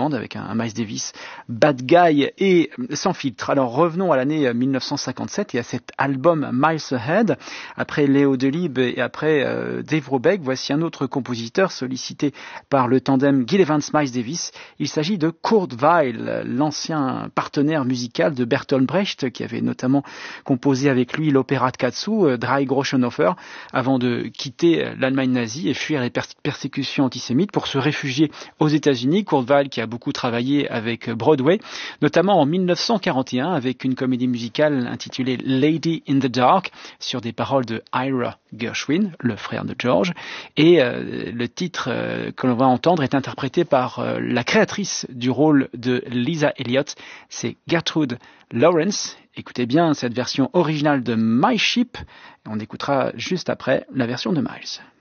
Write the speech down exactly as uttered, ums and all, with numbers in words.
Band avec un, un Miles Davis bad guy et sans filtre. Alors revenons à l'année mille neuf cent cinquante-sept et à cet album Miles Ahead. Après Léo Delibes et après euh, Dave Brubeck, voici un autre compositeur sollicité par le tandem Gil Evans-Miles Davis. Il s'agit de Kurt Weill, l'ancien partenaire musical de Bertolt Brecht, qui avait notamment composé avec lui l'opéra de Katsu, Drei Groschenhofer, avant de quitter l'Allemagne nazie et fuir les pers- persécutions antisémites pour se réfugier aux États-Unis. Kurt Weill qui a beaucoup travaillé avec Broadway, notamment en mille neuf cent quarante et un avec une comédie musicale intitulée Lady in the Dark, sur des paroles de Ira Gershwin, le frère de George, et euh, le titre euh, que l'on va entendre est interprété par euh, la créatrice du rôle de Lisa Elliott, c'est Gertrude Lawrence. Écoutez bien cette version originale de My Ship, on écoutera juste après la version de Miles.